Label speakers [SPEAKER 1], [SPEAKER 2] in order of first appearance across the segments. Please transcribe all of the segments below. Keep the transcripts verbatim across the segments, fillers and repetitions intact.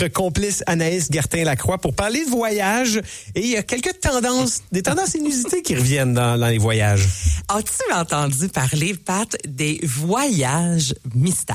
[SPEAKER 1] complice Anaïs Gertin-Lacroix pour parler de voyage. Et il y a quelques tendances, des tendances inusitées qui reviennent dans, dans les voyages.
[SPEAKER 2] As-tu entendu parler, Pat, des voyages mystères?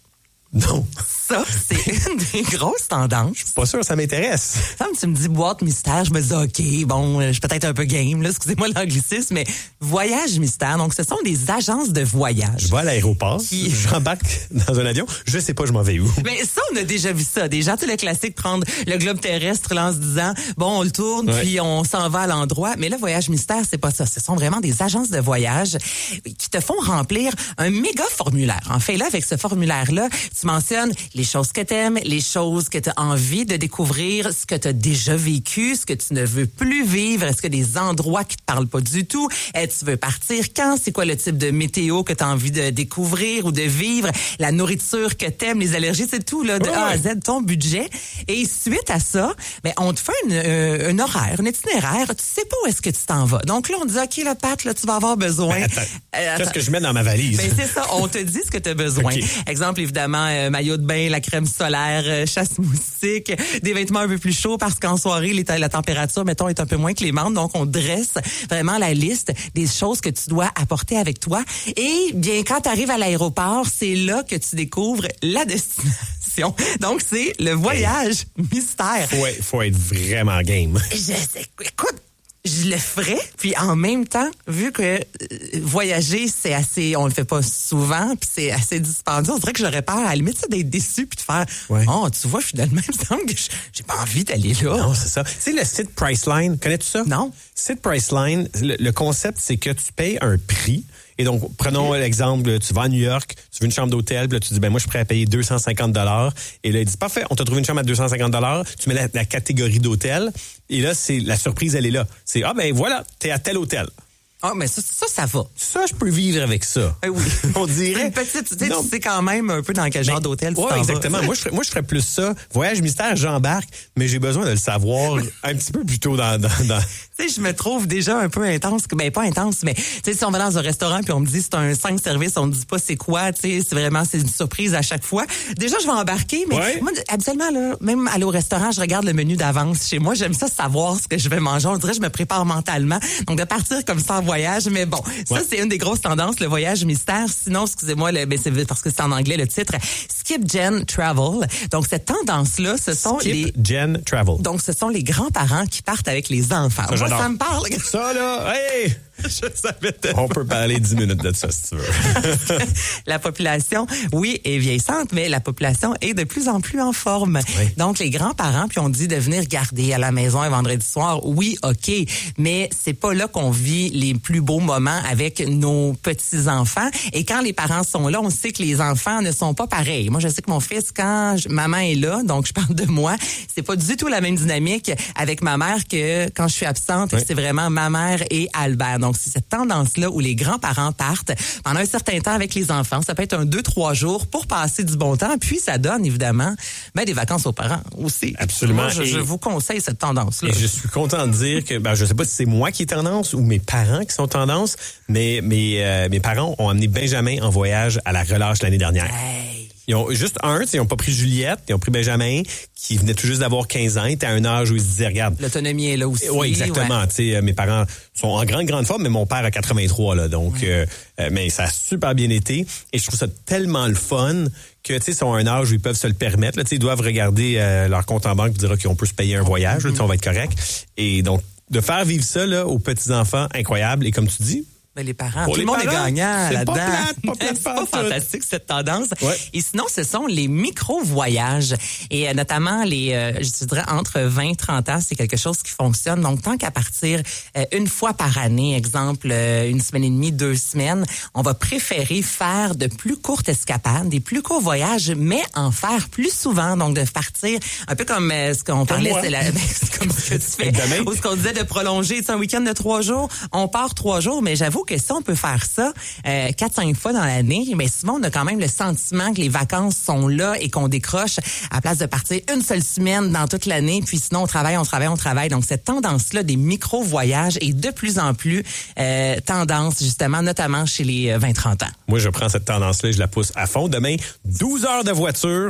[SPEAKER 1] Non.
[SPEAKER 2] Ça, c'est une des grosses tendances.
[SPEAKER 1] Je suis pas sûr, ça m'intéresse.
[SPEAKER 2] Comme tu me dis boîte mystère, je me dis OK, bon, je suis peut-être un peu game, là, excusez-moi l'anglicisme, mais voyage mystère. Donc, ce sont des agences de voyage.
[SPEAKER 1] Je vais à l'aéroport, qui... j'embarque dans un avion, je sais pas je m'en vais où.
[SPEAKER 2] Mais ça, on a déjà vu ça. Des gens, tu sais, le classique, prendre le globe terrestre là, en se disant, bon, on le tourne, ouais. puis on s'en va à l'endroit. Mais le voyage mystère, c'est pas ça. Ce sont vraiment des agences de voyage qui te font remplir un méga formulaire. En fait, là, avec ce formulaire-là, tu mentionnes les choses que t'aimes, les choses que tu as envie de découvrir, ce que tu as déjà vécu, ce que tu ne veux plus vivre, est-ce que des endroits qui te parlent pas du tout, est-ce que tu veux partir quand, c'est quoi le type de météo que tu as envie de découvrir ou de vivre, la nourriture que t'aimes, les allergies, c'est tout là de oh, A à Z, ton budget. Et suite à ça, ben on te fait une, euh, un horaire, un itinéraire, tu sais pas où est-ce que tu t'en vas. Donc là on te dit OK là Pat, là tu vas avoir besoin.
[SPEAKER 1] Ben, attends, euh, qu'est-ce que je mets dans ma valise?
[SPEAKER 2] Ben c'est ça, on te dit ce que tu as besoin. Okay. Exemple évidemment euh, maillot de bain, la crème solaire, euh, chasse moustique, des vêtements un peu plus chauds parce qu'en soirée les, la température mettons est un peu moins clémente. Donc on dresse vraiment la liste des choses que tu dois apporter avec toi. Et bien quand tu arrives à l'aéroport, c'est là que tu découvres la destination. Donc c'est le voyage hey. mystère.
[SPEAKER 1] Faut être, faut être vraiment game.
[SPEAKER 2] Je sais, écoute, je le ferais, puis en même temps, vu que euh, voyager, c'est assez, on le fait pas souvent, puis c'est assez dispendieux, on dirait que j'aurais peur, à la limite, ça, d'être déçu, puis de faire, ouais. oh, tu vois, finalement, il me semble que j'ai pas envie d'aller là.
[SPEAKER 1] Non, c'est ça. Tu sais, le site Priceline, connais-tu ça?
[SPEAKER 2] Non.
[SPEAKER 1] Site Priceline, le, le concept, c'est que tu payes un prix. Et donc, prenons okay. l'exemple, tu vas à New York, tu veux une chambre d'hôtel, puis là, tu dis, ben moi, je suis prêt à payer deux cent cinquante dollars. Et là, il dit, parfait, on t'a trouvé une chambre à deux cent cinquante dollars. Tu mets la, la catégorie d'hôtel. Et là, c'est la surprise, elle est là. C'est, ah ben voilà, t'es à tel hôtel.
[SPEAKER 2] Ah, mais ça, ça, ça va.
[SPEAKER 1] Ça, je peux vivre avec ça.
[SPEAKER 2] Eh oui.
[SPEAKER 1] On dirait.
[SPEAKER 2] Une petite, tu sais, tu sais quand même un peu dans quel genre mais, d'hôtel tu
[SPEAKER 1] ouais,
[SPEAKER 2] t'en
[SPEAKER 1] exactement.
[SPEAKER 2] vas.
[SPEAKER 1] Moi, je ferais, moi, je ferais plus ça. Voyage mystère, j'embarque, mais j'ai besoin de le savoir un petit peu plus tôt dans, dans, dans...
[SPEAKER 2] Tu sais, je me trouve déjà un peu intense. Ben, pas intense, mais, tu sais, si on va dans un restaurant puis on me dit c'est un cinq services, on me dit pas c'est quoi, tu sais, c'est vraiment, c'est une surprise à chaque fois. Déjà, je vais embarquer, mais ouais. moi, habituellement, là, même aller au restaurant, je regarde le menu d'avance. Chez moi, j'aime ça savoir ce que je vais manger. On dirait, je me prépare mentalement. Donc, de partir comme ça en voyage, mais bon. Ça, ouais. c'est une des grosses tendances, le voyage mystère. Sinon, excusez-moi, le, ben c'est parce que c'est en anglais le titre. Skip Gen Travel. Donc, cette tendance-là, ce sont
[SPEAKER 1] Skip
[SPEAKER 2] les...
[SPEAKER 1] Gen Travel.
[SPEAKER 2] Donc, ce sont les grands-parents qui partent avec les enfants. Ça, Moi, ça me parle.
[SPEAKER 1] Ça, là, hey!
[SPEAKER 2] Je savais tellement.
[SPEAKER 1] On peut parler dix minutes de ça, si tu veux.
[SPEAKER 2] La population, oui, est vieillissante, mais la population est de plus en plus en forme. Oui. Donc, les grands-parents, puis on dit de venir garder à la maison un vendredi soir. Oui, OK, mais c'est pas là qu'on vit les plus beaux moments avec nos petits-enfants. Et quand les parents sont là, on sait que les enfants ne sont pas pareils. Moi, je sais que mon fils, quand je, maman est là, donc je parle de moi, c'est pas du tout la même dynamique avec ma mère que quand je suis absente. Oui. Et c'est vraiment ma mère et Albert. Donc, c'est cette tendance-là où les grands-parents partent pendant un certain temps avec les enfants. Ça peut être un deux, trois jours pour passer du bon temps. Puis, ça donne, évidemment, ben, des vacances aux parents aussi.
[SPEAKER 1] Absolument.
[SPEAKER 2] Moi, je, je vous conseille cette tendance-là.
[SPEAKER 1] Et je suis content de dire que, ben, je sais pas si c'est moi qui est tendance ou mes parents qui sont tendance, mais mes, euh, mes parents ont amené Benjamin en voyage à la relâche l'année dernière.
[SPEAKER 2] Hey.
[SPEAKER 1] Ils ont juste un, ils n'ont pas pris Juliette, ils ont pris Benjamin, qui venait tout juste d'avoir quinze ans, il était à un âge où ils se disaient, regarde.
[SPEAKER 2] L'autonomie est là aussi.
[SPEAKER 1] Oui, exactement. Ouais. Tu sais, mes parents sont en grande, grande forme, mais mon père a quatre-vingt-trois, là. Donc, ouais. euh, mais ça a super bien été. Et je trouve ça tellement le fun que, tu sais, ils sont à un âge où ils peuvent se le permettre, là. Tu sais, ils doivent regarder euh, leur compte en banque et dire, OK, on peut se payer un voyage, mm-hmm. là, tu sais, on va être correct. Et donc, de faire vivre ça, là, aux petits-enfants, incroyable. Et comme tu dis,
[SPEAKER 2] ben, les parents,
[SPEAKER 1] pour
[SPEAKER 2] tout
[SPEAKER 1] les
[SPEAKER 2] le monde
[SPEAKER 1] parents,
[SPEAKER 2] est gagnant
[SPEAKER 1] c'est
[SPEAKER 2] là-dedans.
[SPEAKER 1] Pas plate, pas plate,
[SPEAKER 2] c'est pas fantastique cette tendance.
[SPEAKER 1] Ouais.
[SPEAKER 2] Et sinon, ce sont les micro-voyages. Et euh, notamment, les, euh, je dirais, entre vingt et trente ans, c'est quelque chose qui fonctionne. Donc, tant qu'à partir euh, une fois par année, exemple, euh, une semaine et demie, deux semaines, on va préférer faire de plus courtes escapades, des plus courts voyages, mais en faire plus souvent. Donc, de partir un peu comme euh, ce qu'on parlait, c'est, la, ben, c'est comme ce que tu fais. Ou ce qu'on disait de prolonger, c'est un week-end de trois jours. On part trois jours, mais j'avoue que si on peut faire ça euh, quatre, cinq fois dans l'année, mais souvent on a quand même le sentiment que les vacances sont là et qu'on décroche à la place de partir une seule semaine dans toute l'année, puis sinon on travaille, on travaille, on travaille. Donc cette tendance-là des micro-voyages est de plus en plus euh, tendance justement, notamment chez les vingt trente ans.
[SPEAKER 1] Moi, je prends cette tendance-là et je la pousse à fond. Demain, douze heures de voiture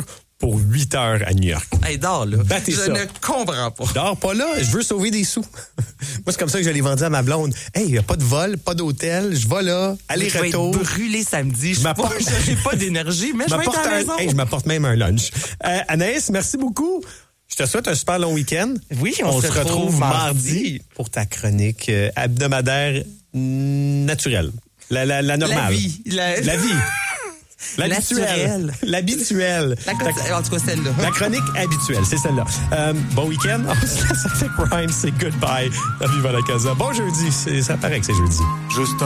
[SPEAKER 1] pour huit heures à New York.
[SPEAKER 2] Hey, dors, là.
[SPEAKER 1] Battez
[SPEAKER 2] je
[SPEAKER 1] ça.
[SPEAKER 2] ne comprends pas.
[SPEAKER 1] Dors pas là, je veux sauver des sous. Moi, c'est comme ça que je l'ai vendu à ma blonde. Hey, il n'y a pas de vol, pas d'hôtel, je vais là, aller-retour.
[SPEAKER 2] Je vais être brûlé samedi. Je
[SPEAKER 1] m'apporte...
[SPEAKER 2] n'ai pas d'énergie, mais je vais être à la maison.
[SPEAKER 1] Un... Hey, je m'apporte même un lunch. Euh, Anaïs, merci beaucoup. Je te souhaite un super long week-end.
[SPEAKER 2] Oui, on, on se, se retrouve, retrouve mardi.
[SPEAKER 1] mardi pour ta chronique euh, hebdomadaire naturelle. La, la, la normale.
[SPEAKER 2] La vie. La,
[SPEAKER 1] la vie.
[SPEAKER 2] L'habituelle.
[SPEAKER 1] L'habituelle.
[SPEAKER 2] La, en tout cas, celle-là.
[SPEAKER 1] La chronique habituelle, c'est celle-là. Euh, bon week-end. On se laisse avec Rhyme, c'est goodbye. La Viva la Casa. Bon jeudi. Ça paraît que c'est jeudi.
[SPEAKER 3] Juste